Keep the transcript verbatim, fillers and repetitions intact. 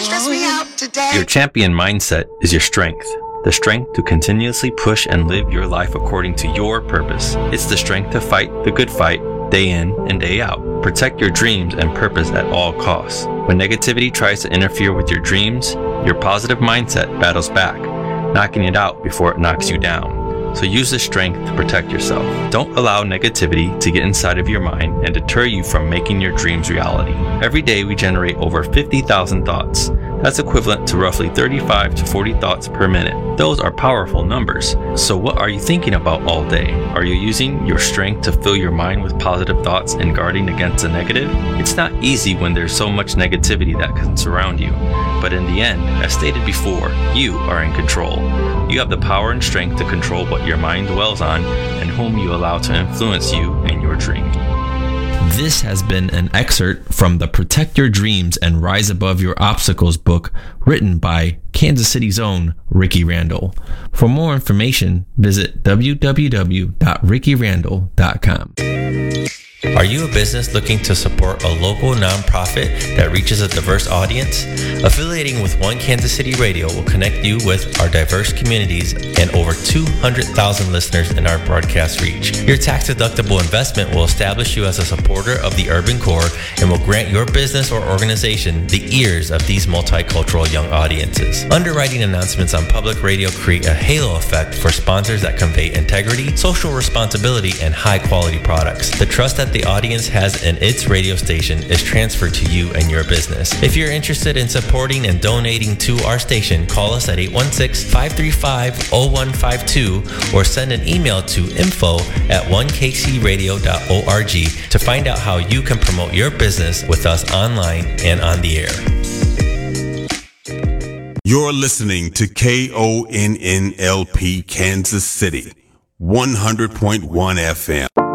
stress me out today. Your champion mindset is your strength. The strength to continuously push and live your life according to your purpose. It's the strength to fight the good fight day in and day out. Protect your dreams and purpose at all costs. When negativity tries to interfere with your dreams, your positive mindset battles back, knocking it out before it knocks you down. So use the strength to protect yourself. Don't allow negativity to get inside of your mind and deter you from making your dreams reality. Every day we generate over fifty thousand thoughts. That's equivalent to roughly thirty-five to forty thoughts per minute. Those are powerful numbers. So what are you thinking about all day? Are you using your strength to fill your mind with positive thoughts and guarding against the negative? It's not easy when there's so much negativity that can surround you. But in the end, as stated before, you are in control. You have the power and strength to control what your mind dwells on and whom you allow to influence you and your dream. This has been an excerpt from the Protect Your Dreams and Rise Above Your Obstacles book written by Kansas City's own Ricky Randall. For more information, visit w w w dot ricky randall dot com. Are you a business looking to support a local nonprofit that reaches a diverse audience? Affiliating with One Kansas City Radio will connect you with our diverse communities and over two hundred thousand listeners in our broadcast reach. Your tax-deductible investment will establish you as a supporter of the urban core and will grant your business or organization the ears of these multicultural young audiences. Underwriting announcements on public radio create a halo effect for sponsors that convey integrity, social responsibility, and high-quality products. The trust that the audience has in its radio station is transferred to you and your business. If you're interested in supporting and donating to our station, call us at eight one six, five three five, zero one five two or send an email to info at one k c radio dot org to find out how you can promote your business with us online and on the air. You're listening to K O N N L P Kansas City, one hundred point one F M.